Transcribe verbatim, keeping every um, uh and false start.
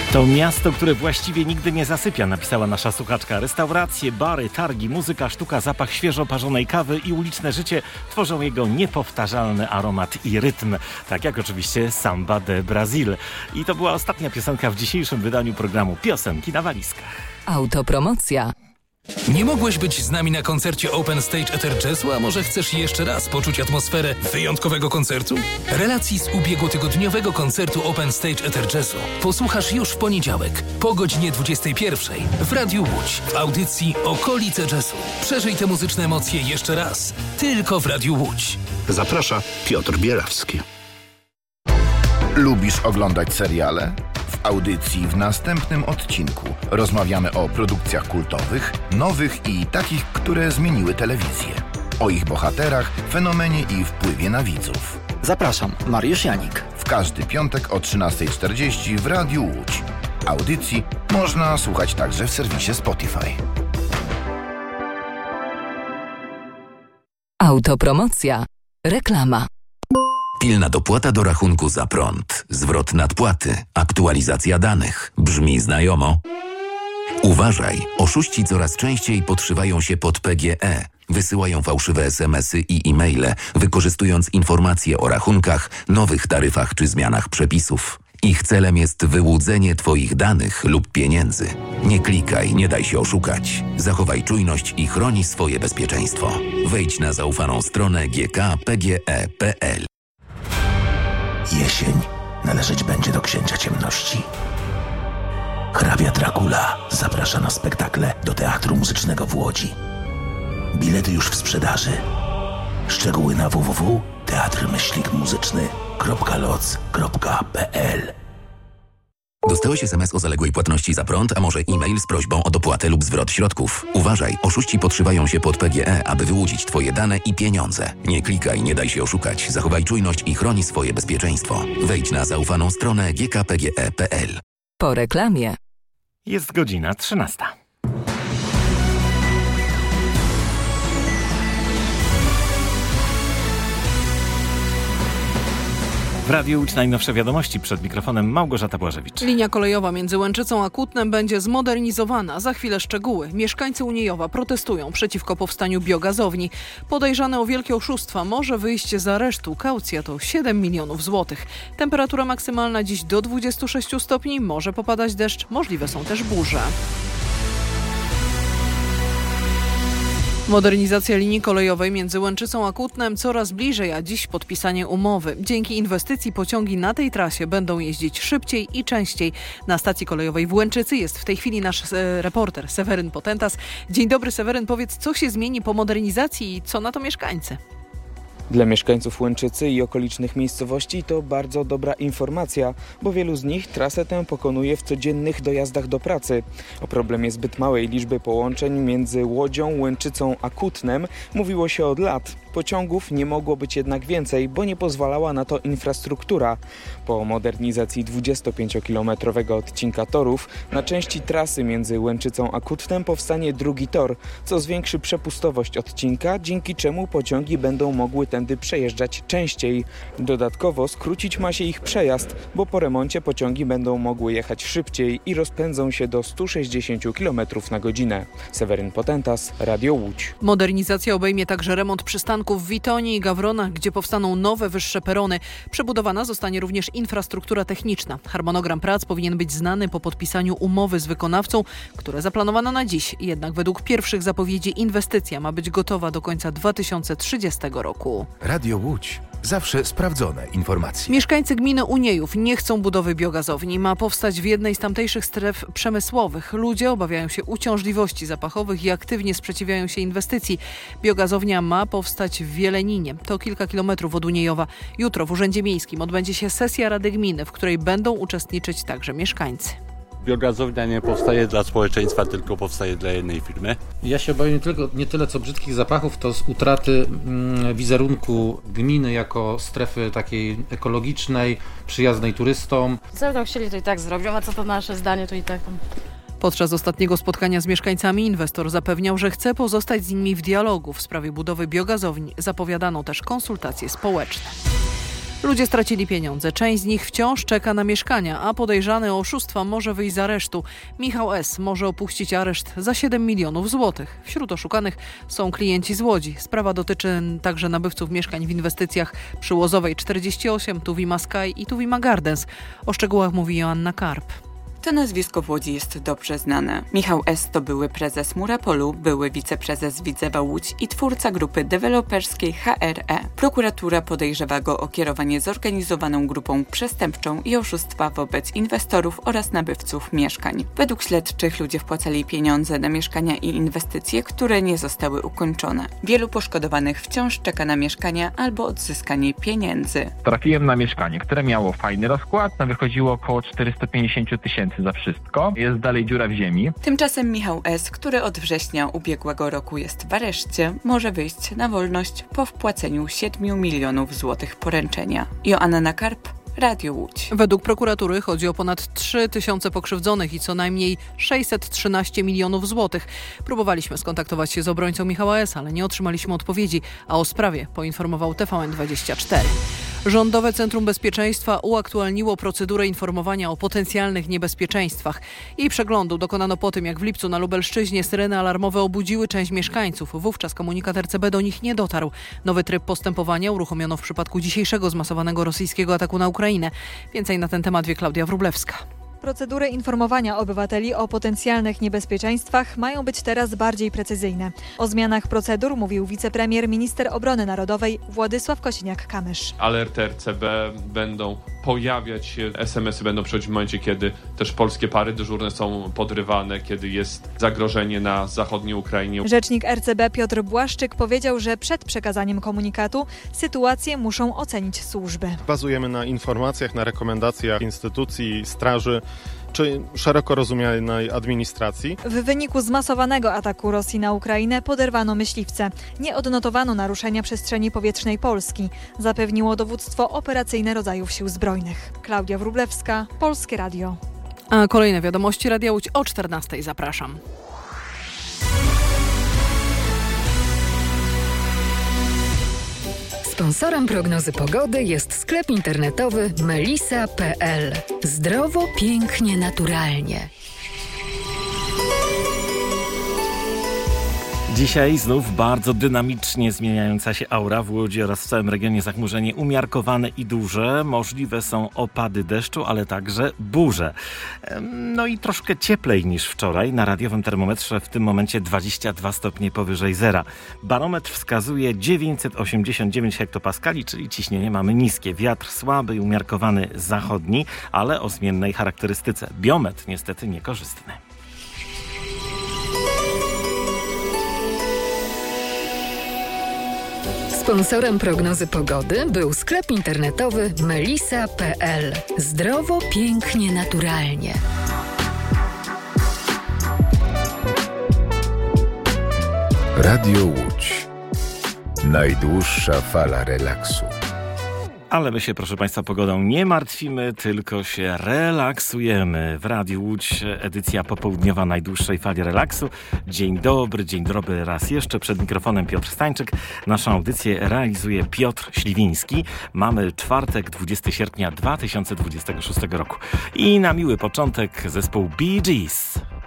To miasto, które właściwie nigdy nie zasypia, napisała nasza słuchaczka. Restauracje, bary, targi, muzyka, sztuka, zapach świeżo parzonej kawy i uliczne życie tworzą jego niepowtarzalny aromat i rytm. Tak jak oczywiście Samba de Brasil. I to była ostatnia piosenka w dzisiejszym wydaniu programu Piosenki na walizkach. Autopromocja. Nie mogłeś być z nami na koncercie Open Stage Ether Jazzu, a może chcesz jeszcze raz poczuć atmosferę wyjątkowego koncertu? Relacji z ubiegłotygodniowego koncertu Open Stage Ether Jazzu posłuchasz już w poniedziałek po godzinie dwudziestej pierwszej w Radiu Łódź w audycji Okolice Jazzu. Przeżyj te muzyczne emocje jeszcze raz, tylko w Radiu Łódź. Zaprasza Piotr Bielawski. Lubisz oglądać seriale? W audycji w następnym odcinku rozmawiamy o produkcjach kultowych, nowych i takich, które zmieniły telewizję. O ich bohaterach, fenomenie i wpływie na widzów. Zapraszam, Mariusz Janik. W każdy piątek o trzynastej czterdzieści w Radiu Łódź. Audycji można słuchać także w serwisie Spotify. Autopromocja. Reklama. Pilna dopłata do rachunku za prąd, zwrot nadpłaty, aktualizacja danych. Brzmi znajomo? Uważaj, oszuści coraz częściej podszywają się pod P G E. Wysyłają fałszywe es em esy i e-maile, wykorzystując informacje o rachunkach, nowych taryfach czy zmianach przepisów. Ich celem jest wyłudzenie Twoich danych lub pieniędzy. Nie klikaj, nie daj się oszukać. Zachowaj czujność i chroni swoje bezpieczeństwo. Wejdź na zaufaną stronę g k p g e kropka p l. Jesień należeć będzie do księcia ciemności. Hrabia Dracula zaprasza na spektakle do Teatru Muzycznego w Łodzi. Bilety już w sprzedaży. Szczegóły na w w w kropka teatr myślnik muzyczny kropka loc kropka p l. Dostałeś es em es o zaległej płatności za prąd, a może e-mail z prośbą o dopłatę lub zwrot środków? Uważaj, oszuści podszywają się pod P G E, aby wyłudzić Twoje dane i pieniądze. Nie klikaj, nie daj się oszukać. Zachowaj czujność i chroni swoje bezpieczeństwo. Wejdź na zaufaną stronę g k p g e kropka p l. Po reklamie. Jest godzina trzynasta. W Radiu Łódź najnowsze wiadomości, przed mikrofonem Małgorzata Błażewicz. Linia kolejowa między Łęczycą a Kutnem będzie zmodernizowana. Za chwilę szczegóły. Mieszkańcy Uniejowa protestują przeciwko powstaniu biogazowni. Podejrzany o wielkie oszustwa może wyjść z aresztu. Kaucja to siedem milionów złotych. Temperatura maksymalna dziś do dwudziestu sześciu stopni. Może popadać deszcz, możliwe są też burze. Modernizacja linii kolejowej między Łęczycą a Kutnem coraz bliżej, a dziś podpisanie umowy. Dzięki inwestycji pociągi na tej trasie będą jeździć szybciej i częściej. Na stacji kolejowej w Łęczycy jest w tej chwili nasz e, reporter Seweryn Potentas. Dzień dobry, Seweryn, powiedz, co się zmieni po modernizacji i co na to mieszkańcy? Dla mieszkańców Łęczycy i okolicznych miejscowości to bardzo dobra informacja, bo wielu z nich trasę tę pokonuje w codziennych dojazdach do pracy. O problemie zbyt małej liczby połączeń między Łodzią, Łęczycą a Kutnem mówiło się od lat. Pociągów nie mogło być jednak więcej, bo nie pozwalała na to infrastruktura. Po modernizacji dwudziestopięciokilometrowego odcinka torów na części trasy między Łęczycą a Kutnem powstanie drugi tor, co zwiększy przepustowość odcinka, dzięki czemu pociągi będą mogły tędy przejeżdżać częściej. Dodatkowo skrócić ma się ich przejazd, bo po remoncie pociągi będą mogły jechać szybciej i rozpędzą się do stu sześćdziesięciu kilometrów na godzinę. Seweryn Potentas, Radio Łódź. Modernizacja obejmie także remont przystanków w Witonii i Gawronach, gdzie powstaną nowe, wyższe perony. Przebudowana zostanie również infrastruktura techniczna. Harmonogram prac powinien być znany po podpisaniu umowy z wykonawcą, które zaplanowano na dziś. Jednak według pierwszych zapowiedzi inwestycja ma być gotowa do końca dwa tysiące trzydziestego roku. Radio Łódź. Zawsze sprawdzone informacje. Mieszkańcy gminy Uniejów nie chcą budowy biogazowni. Ma powstać w jednej z tamtejszych stref przemysłowych. Ludzie obawiają się uciążliwości zapachowych i aktywnie sprzeciwiają się inwestycji. Biogazownia ma powstać w Wieleninie. To kilka kilometrów od Uniejowa. Jutro w Urzędzie Miejskim odbędzie się sesja Rady Gminy, w której będą uczestniczyć także mieszkańcy. Biogazownia nie powstaje dla społeczeństwa, tylko powstaje dla jednej firmy. Ja się obawiam nie, tylko, nie tyle co brzydkich zapachów, to z utraty mm, wizerunku gminy jako strefy takiej ekologicznej, przyjaznej turystom. Co będą chcieli, to i tak zrobią, a co to nasze zdanie, to i tak. Podczas ostatniego spotkania z mieszkańcami inwestor zapewniał, że chce pozostać z nimi w dialogu. W sprawie budowy biogazowni zapowiadano też konsultacje społeczne. Ludzie stracili pieniądze. Część z nich wciąż czeka na mieszkania, a podejrzany o oszustwa może wyjść z aresztu. Michał S. może opuścić areszt za siedem milionów złotych. Wśród oszukanych są klienci z Łodzi. Sprawa dotyczy także nabywców mieszkań w inwestycjach przy Łozowej czterdzieści osiem, Tuwima Sky i Tuwima Gardens. O szczegółach mówi Joanna Karp. To nazwisko w Łodzi jest dobrze znane. Michał S. to były prezes Murapolu, były wiceprezes Widzewa Łódź i twórca grupy deweloperskiej H R E. Prokuratura podejrzewa go o kierowanie zorganizowaną grupą przestępczą i oszustwa wobec inwestorów oraz nabywców mieszkań. Według śledczych ludzie wpłacali pieniądze na mieszkania i inwestycje, które nie zostały ukończone. Wielu poszkodowanych wciąż czeka na mieszkania albo odzyskanie pieniędzy. Trafiłem na mieszkanie, które miało fajny rozkład, wychodziło około czterysta pięćdziesiąt tysięcy za wszystko. Jest dalej dziura w ziemi. Tymczasem Michał S., który od września ubiegłego roku jest w areszcie, może wyjść na wolność po wpłaceniu siedmiu milionów złotych poręczenia. Joanna Karp, Radio Łódź. Według prokuratury chodzi o ponad trzy tysiące pokrzywdzonych i co najmniej sześćset trzynaście milionów złotych. Próbowaliśmy skontaktować się z obrońcą Michała S., ale nie otrzymaliśmy odpowiedzi, a o sprawie poinformował T V N dwadzieścia cztery. Rządowe Centrum Bezpieczeństwa uaktualniło procedurę informowania o potencjalnych niebezpieczeństwach. Jej przeglądu dokonano po tym, jak w lipcu na Lubelszczyźnie syreny alarmowe obudziły część mieszkańców. Wówczas komunikat R C B do nich nie dotarł. Nowy tryb postępowania uruchomiono w przypadku dzisiejszego zmasowanego rosyjskiego ataku na Ukrainę. Więcej na ten temat wie Klaudia Wróblewska. Procedury informowania obywateli o potencjalnych niebezpieczeństwach mają być teraz bardziej precyzyjne. O zmianach procedur mówił wicepremier, minister obrony narodowej Władysław Kosiniak-Kamysz. Alerty R C B będą pojawiać się, S M S-y będą przychodzić w momencie, kiedy też polskie pary dyżurne są podrywane, kiedy jest zagrożenie na zachodniej Ukrainie. Rzecznik R C B Piotr Błaszczyk powiedział, że przed przekazaniem komunikatu sytuację muszą ocenić służby. Bazujemy na informacjach, na rekomendacjach instytucji, straży czy szeroko rozumianej administracji. W wyniku zmasowanego ataku Rosji na Ukrainę poderwano myśliwce. Nie odnotowano naruszenia przestrzeni powietrznej Polski, zapewniło dowództwo operacyjne rodzajów sił zbrojnych. Klaudia Wróblewska, Polskie Radio. A kolejne wiadomości Radia Łódź o czternastej. Zapraszam. Sponsorem prognozy pogody jest sklep internetowy melisa kropka p l. Zdrowo, pięknie, naturalnie. Dzisiaj znów bardzo dynamicznie zmieniająca się aura w Łodzi oraz w całym regionie. Zachmurzenie umiarkowane i duże. Możliwe są opady deszczu, ale także burze. No i troszkę cieplej niż wczoraj. Na radiowym termometrze w tym momencie dwadzieścia dwa stopnie powyżej zera. Barometr wskazuje dziewięćset osiemdziesiąt dziewięć hektopaskali, czyli ciśnienie mamy niskie. Wiatr słaby i umiarkowany zachodni, ale o zmiennej charakterystyce. Biometr niestety niekorzystny. Sponsorem prognozy pogody był sklep internetowy melisa kropka p l. Zdrowo, pięknie, naturalnie. Radio Łódź. Najdłuższa fala relaksu. Ale my się, proszę Państwa, pogodą nie martwimy, tylko się relaksujemy. W Radiu Łódź edycja popołudniowa najdłuższej fali relaksu. Dzień dobry, dzień dobry raz jeszcze. Przed mikrofonem Piotr Stańczyk. Naszą audycję realizuje Piotr Śliwiński. Mamy czwartek, dwudziestego sierpnia dwa tysiące dwudziestego szóstego roku. I na miły początek zespół Bee Gees.